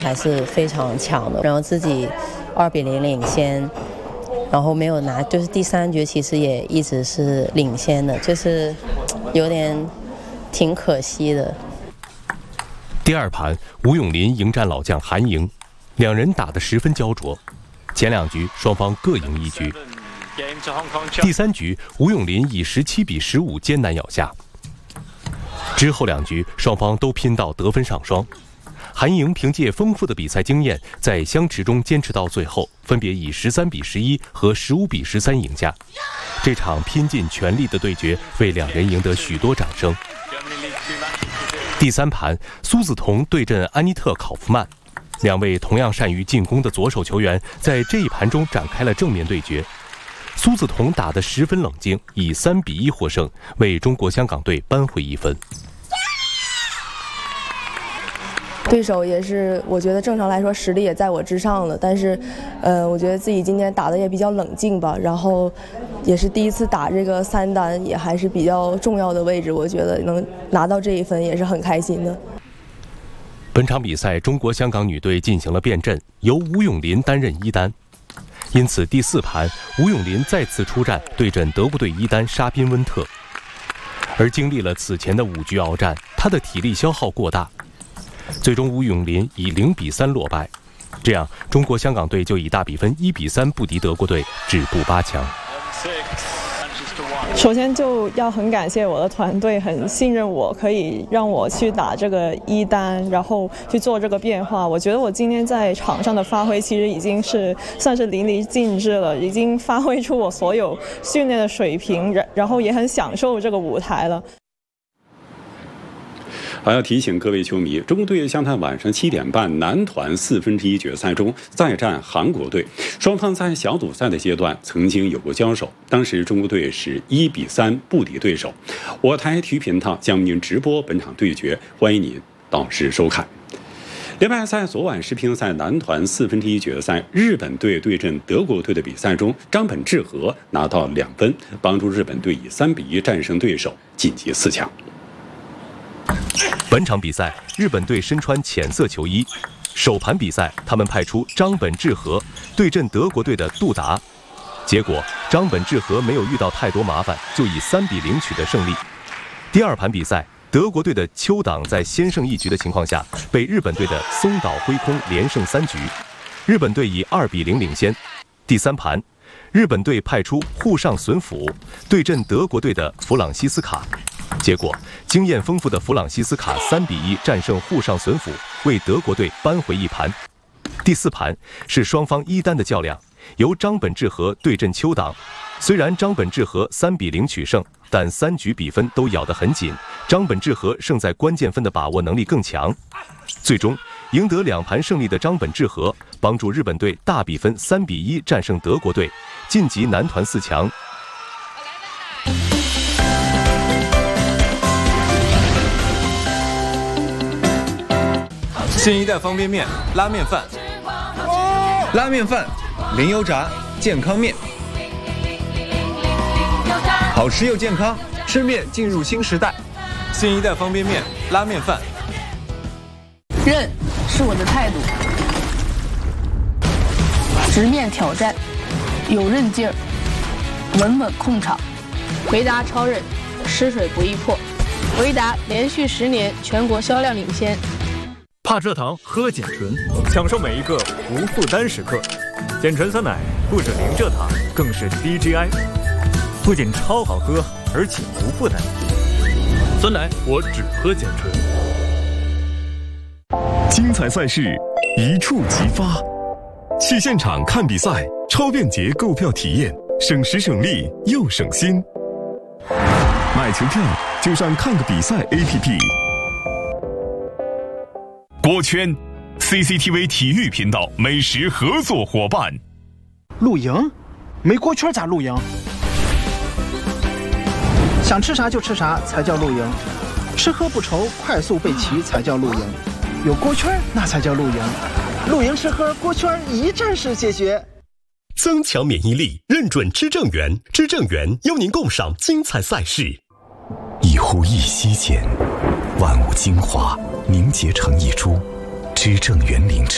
还是非常强的，然后自己2-0领先，然后没有拿，就是第3局其实也一直是领先的，就是有点挺可惜的。 第2盘，吴永林迎战老将韩莹，两人打得十分焦灼。前2局双方各赢1局。第3局，吴永林以17-15艰难咬下。之后2局，双方都拼到得分上双。韩莹凭借丰富的比赛经验，在相持中坚持到最后，分别以13-11和15-13赢下。这场拼尽全力的对决，为两人赢得许多掌声。第3盘，苏梓彤对阵安妮特·考夫曼，两位同样善于进攻的左手球员在这一盘中展开了正面对决。苏梓彤打得十分冷静，以3-1获胜，为中国香港队扳回1分。 对手也是，我觉得正常来说实力也在我之上了，但是，我觉得自己今天打的也比较冷静吧，然后也是第一次打这个3单，也还是比较重要的位置，我觉得能拿到这1分也是很开心的。 本场比赛，中国香港女队进行了变阵，由吴永林担任1单，因此第4盘，吴永林再次出战对阵德国队1单沙宾温特，而经历了此前的5局鏖战，他的体力消耗过大。最终，吴永林以0-3落败，这样中国香港队就以大比分1-3不敌德国队，止步8强。 首先就要很感谢我的团队，很信任我，可以让我去打这个1单，然后去做这个变化。我觉得我今天在场上的发挥其实已经是算是淋漓尽致了，已经发挥出我所有训练的水平，然后也很享受这个舞台了。 还要提醒各位球迷，中国队将在晚上7点半男团1/4决赛中再战韩国队。双方在小组赛的阶段曾经有过交手，当时中国队是1-3不敌对手。我台体育频道将为您直播本场对决，欢迎您到时收看。联赛赛昨晚世乒赛男团1/4决赛，日本队对阵德国队的比赛中，张本智和拿到2分，帮助日本队以3-1战胜对手，晋级4强。 本场比赛，日本队身穿浅色球衣。首盘比赛，他们派出张本智和对阵德国队的杜达，结果张本智和没有遇到太多麻烦，就以3-0取得胜利。第2盘比赛，德国队的邱党在先胜1局的情况下，被日本队的松岛辉空连胜3局，日本队以2-0领先。第3盘，日本队派出户上隼辅对阵德国队的弗朗西斯卡。结果，经验丰富的弗朗西斯卡3-1战胜户上隼辅，为德国队扳回1盘。第4盘是双方1单的较量，由张本智和对阵邱党。虽然张本智和3-0取胜，但3局比分都咬得很紧，张本智和胜在关键分的把握能力更强。最终，赢得2盘胜利的张本智和帮助日本队大比分3-1战胜德国队，晋级男团4强。 新一代方便面拉面饭， 拉面饭，零油炸健康面，好吃又健康，吃面进入新时代。 新一代方便面拉面饭， 韧是我的态度，直面挑战，有韧劲儿，稳稳控场。维达超韧，吃水不易破。维达连续10年全国销量领先。 怕蔗糖，喝碱醇，享受每一个无负担时刻。碱醇酸奶不止零蔗糖，更是低 GI， 不仅超好喝，而且无负担。酸奶我只喝碱醇。 精彩赛事一触即发，去现场看比赛，超便捷购票体验，省时省力又省心。买球票就上看个比赛 APP。锅圈 CCTV 体育频道美食合作伙伴。 露营？没锅圈咋露营？想吃啥就吃啥才叫露营，吃喝不愁，快速备齐才叫露营，有锅圈那才叫露营。露营吃喝锅圈一站式解决。 增强免疫力，认准知正源，知正源邀您共赏精彩赛事。一呼一吸间，万物精华凝结成一株，知正源灵芝